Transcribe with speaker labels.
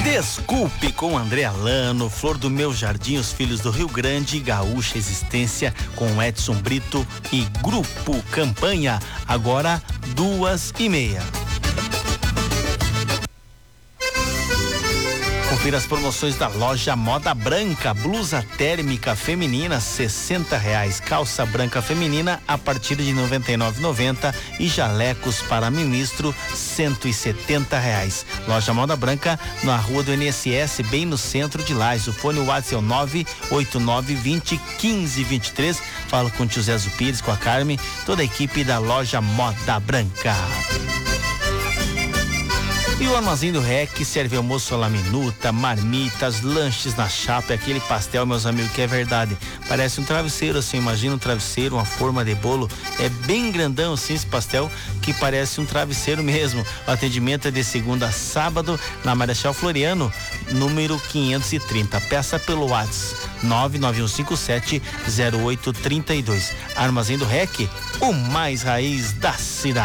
Speaker 1: Desculpe com André Alano, Flor do Meu Jardim, Os Filhos do Rio Grande, Gaúcha Existência com Edson Brito e Grupo Campanha, agora 2:30. Confira as promoções da loja Moda Branca, blusa térmica feminina R$60, calça branca feminina a partir de R$ 99,90 e jalecos para ministro R$170. Loja Moda Branca na Rua do INSS, bem no centro de Lages. O fone WhatsApp é o 989201523. Falo com o tio Zé Pires, com a Carmen, toda a equipe da loja Moda Branca. E o Armazém do REC serve almoço à la minuta, marmitas, lanches na chapa, aquele pastel, meus amigos, que é verdade. Parece um travesseiro, assim, imagina um travesseiro, uma forma de bolo. É bem grandão, assim, esse pastel, que parece um travesseiro mesmo. O atendimento é de segunda a sábado, na Marechal Floriano, número 530. Peça pelo WhatsApp 991570832. Armazém do REC, o mais raiz da cidade.